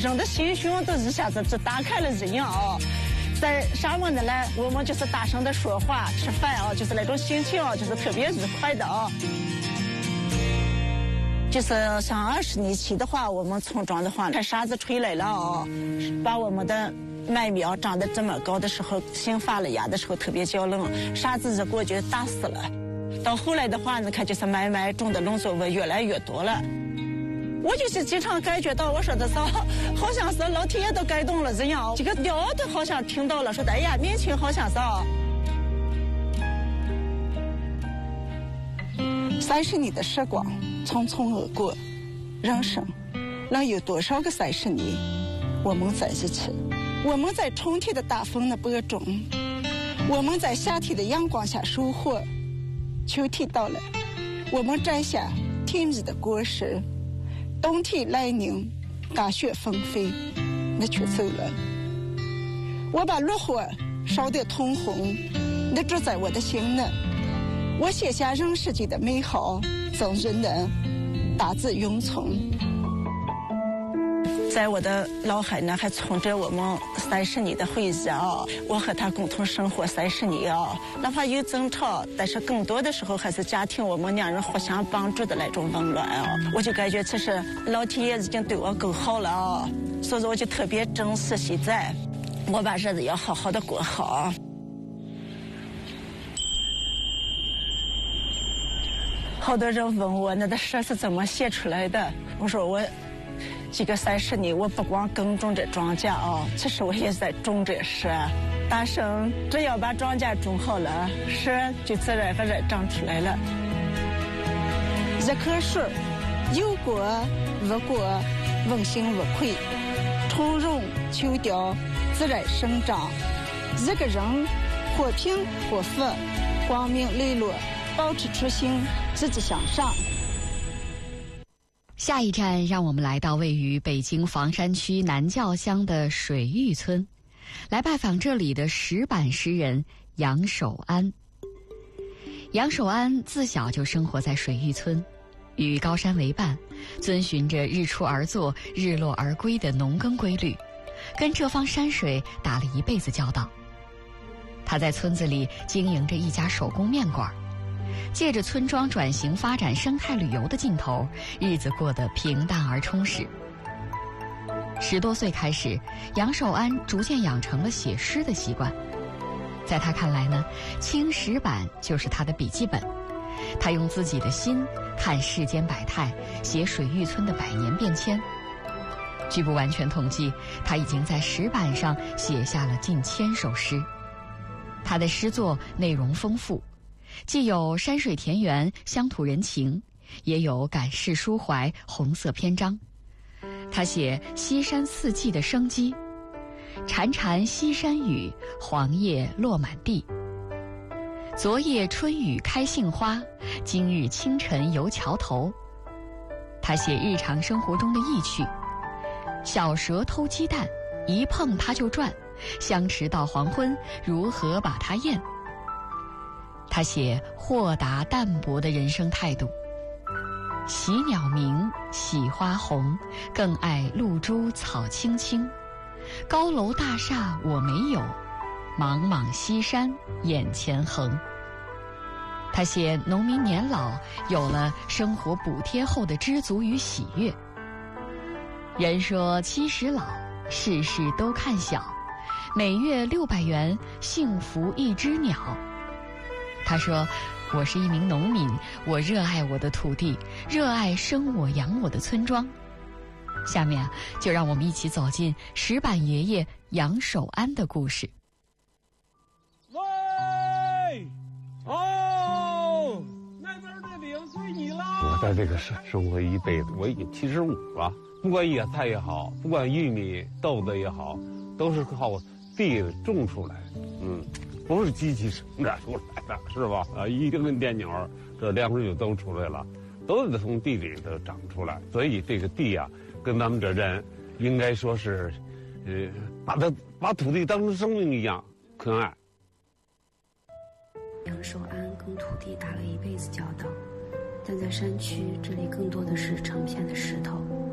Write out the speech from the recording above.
人的心胸都一下子就打开了一样啊。在沙漠的呢，我们就是大声的说话、吃饭啊，就是那种心情啊，就是特别愉快的啊。就是像20年前的话，我们村庄的话，看沙子吹来了啊，把我们的麦苗长得这么高的时候，新发了芽的时候特别娇嫩，沙子一过就打死了。到后来的话，你看就是慢慢种的农作物越来越多了。我就是经常感觉到，我说的啥，好像是老天爷都感动了一样。这个调都好像听到了，说的哎呀，年轻好像是30年的时光匆匆而过，人生能有多少个30年？我们在一起，我们在春天的大风的播种，我们在夏天的阳光下收获，秋天到了，我们摘下甜蜜的果实。冬天来临，大雪纷飞，你却走了。我把炉火烧得通红，你住在我的心里。我写下人世间的美好，终日能大自永存。在我的脑海呢，还存着我们30年的回忆啊！我和他共同生活30年啊，哪怕有争吵，但是更多的时候还是家庭我们两人互相帮助的那种温暖啊！我就感觉其实老天爷已经对我够好了啊，所以我就特别珍惜现在，我把日子要好好的过好。好多人问我那的诗是怎么写出来的，我说我这个30年，我不光耕种这庄稼啊，其实我也在种这诗。大圣只要把庄稼种好了，诗就自然而然长出来了。一棵树有果无果，问心无愧，春荣秋凋，自然生长。一个人或贫或富，光明磊落，保持初心，积极向上。 下一站，让我们来到位于北京房山区南滘乡的水峪村，来拜访这里的石板诗人杨守安。杨守安自小就生活在水峪村，与高山为伴，遵循着日出而作、日落而归的农耕规律，跟这方山水打了一辈子交道。他在村子里经营着一家手工面馆，借着村庄转型发展生态旅游的劲头，日子过得平淡而充实。10多岁开始，杨守安逐渐养成了写诗的习惯。在他看来呢，青石板就是他的笔记本。他用自己的心看世间百态，写水峪村的100年变迁。据不完全统计，他已经在石板上写下了近1000首诗。他的诗作内容丰富，既有山水田园、乡土人情，也有感世抒怀、红色篇章。他写西山四季的生机，潺潺西山雨，黄叶落满地。昨夜春雨开杏花，今日清晨游桥头。他写日常生活中的意趣，小蛇偷鸡蛋，一碰它就转，相持到黄昏，如何把它咽？他写豁达淡泊的人生态度，喜鸟鸣，喜花红，更爱露珠草青青。高楼大厦我没有，茫茫西山眼前横。他写农民年老有了生活补贴后的知足与喜悦。人说70老，事事都看小，每月600元，幸福一只鸟。他说，我是一名农民，我热爱我的土地，热爱生我养我的村庄。下面就让我们一起走进石板爷爷杨守安的故事。 喂，哦，那边的领随你了。我在这个生活一辈子，我已经75了。不管野菜也好，不管玉米、豆子也好，都是靠地种出来的。不是机器生产出来的，是吧？一根电钮，这粮食就都出来了，都得从地里头长出来。所以这个地啊，跟咱们这人应该说是，把土地当成生命一样可爱。 杨守安跟土地打了一辈子交道，但在山区，这里更多的是成片的石头。